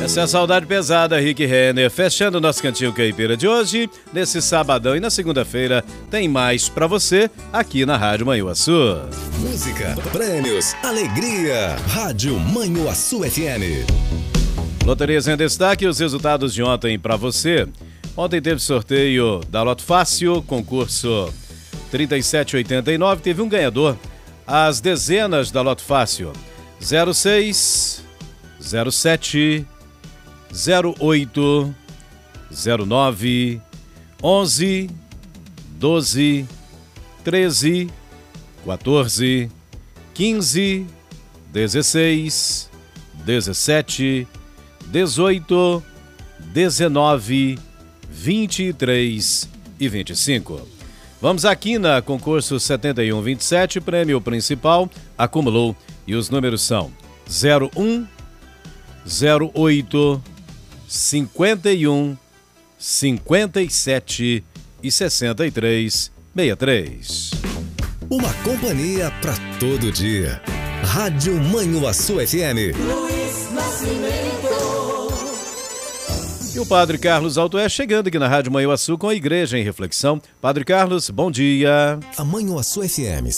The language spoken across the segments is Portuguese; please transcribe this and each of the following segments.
Essa é a saudade pesada, Rick Renner, fechando o nosso Cantinho Caipira de hoje. Nesse sabadão e na segunda-feira tem mais pra você aqui na Rádio Manhuaçu. Música, prêmios, alegria. Rádio Manhuaçu FM. Loterias em destaque, os resultados de ontem pra você. Ontem teve sorteio da Loto Fácil, concurso 3789, teve um ganhador. As dezenas da Loto Fácil: 06, 07, 08, 09, 11, 12, 13, 14, 15, 16, 17, 18, 19, 23 e 25. Vamos aqui na concurso 7127, prêmio principal, acumulou, e os números são 01, 08, 51, 57 e 63, 63. Uma companhia para todo dia. Rádio Manhuaçu FM. Luiz Nascimento. E o Padre Carlos Altoé chegando aqui na Rádio Manhuaçu com a Igreja em Reflexão. Padre Carlos, bom dia. A Manhuaçu FM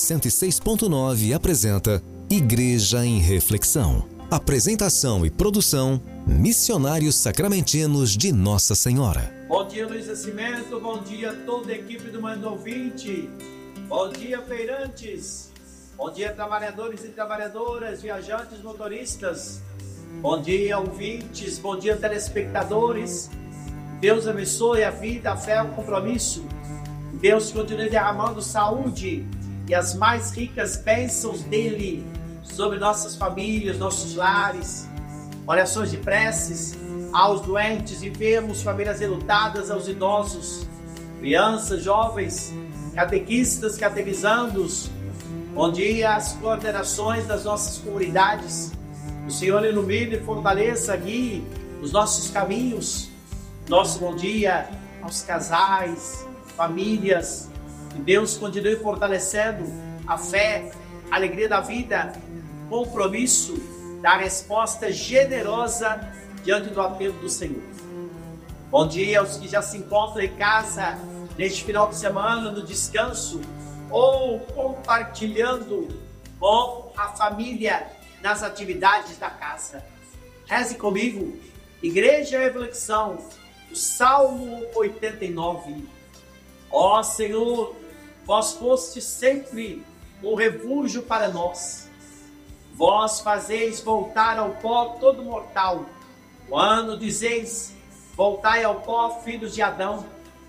106.9 apresenta Igreja em Reflexão. Apresentação e produção, Missionários Sacramentinos de Nossa Senhora. Bom dia, Luiz Nascimento. Bom dia a toda a equipe do Mando Ouvinte. Bom dia, feirantes. Bom dia, trabalhadores e trabalhadoras, viajantes, motoristas. Bom dia, ouvintes. Bom dia, telespectadores. Deus abençoe a vida, a fé, o compromisso. Deus continue derramando saúde e as mais ricas bênçãos dele sobre nossas famílias, nossos lares. Orações de preces aos doentes, enfermos, famílias enlutadas, aos idosos, crianças, jovens, catequistas, catequizandos. Bom dia às coordenações das nossas comunidades. O Senhor ilumine, fortaleça, guie os nossos caminhos. Nosso bom dia aos casais, famílias. Que Deus continue fortalecendo a fé, a alegria da vida, compromisso da resposta generosa diante do apelo do Senhor. Bom dia aos que já se encontram em casa neste final de semana, no descanso, ou compartilhando com a família nas atividades da casa. Reze comigo, Igreja em Reflexão, o Salmo 89. Ó Senhor, vós foste sempre um refúgio para nós. Vós fazeis voltar ao pó todo mortal. Quando dizeis, voltai ao pó, filhos de Adão.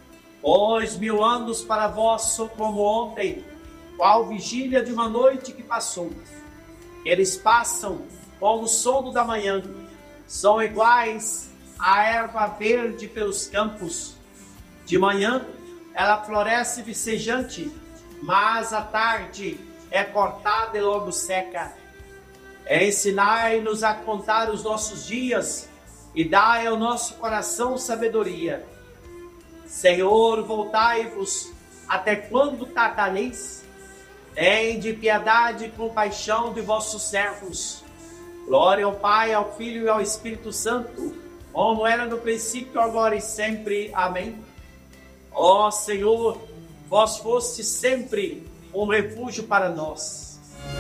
Pois 1000 anos para vós são como ontem, qual vigília de uma noite que passou. Eles passam como o sono da manhã, são iguais à erva verde pelos campos. De manhã ela floresce vicejante, mas à tarde é cortada e logo seca. Ensinai-nos a contar os nossos dias e dai ao nosso coração sabedoria. Senhor, voltai-vos, até quando tardareis? Tende piedade e compaixão de vossos servos. Glória ao Pai, ao Filho e ao Espírito Santo, como era no princípio, agora e sempre. Amém. Ó Senhor, vós foste sempre um refúgio para nós.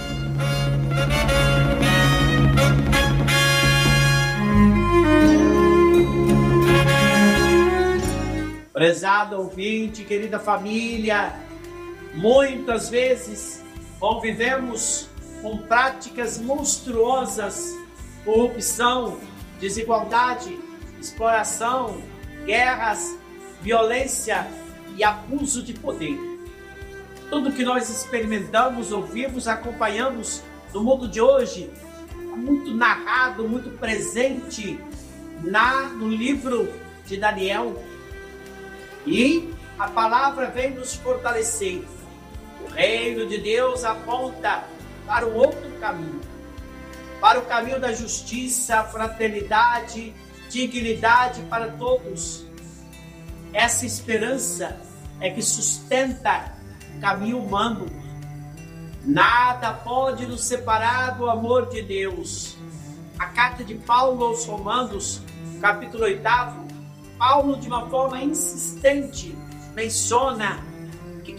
Prezado ouvinte, querida família, muitas vezes convivemos com práticas monstruosas, corrupção, desigualdade, exploração, guerras, violência e abuso de poder. Tudo que nós experimentamos, ouvimos, acompanhamos no mundo de hoje é muito narrado, muito presente no livro de Daniel. E a palavra vem nos fortalecer. O reino de Deus aponta para um outro caminho, para o caminho da justiça, fraternidade, dignidade para todos. Essa esperança é que sustenta o caminho humano. Nada pode nos separar do amor de Deus. a carta de Paulo aos Romanos, capítulo 8, Paulo, de uma forma insistente, menciona